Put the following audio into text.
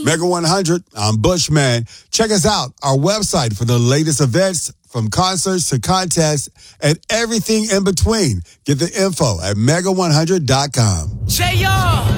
Mega 100, I'm Bushman. Check us out, our website for the latest events, from concerts to contests and everything in between. Get the info at mega100.com. JR!